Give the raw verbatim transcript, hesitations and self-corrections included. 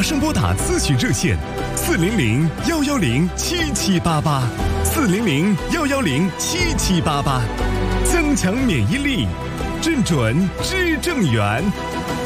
生拨打咨询热线：四零零幺幺零七七八八，四零零幺幺零七七八八，增强免疫力，正准知正源。